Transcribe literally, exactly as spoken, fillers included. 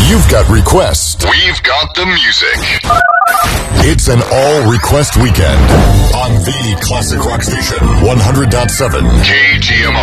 You've got requests. We've got the music. It's an all-request weekend on the Classic Rock Station, one hundred point seven K G M R.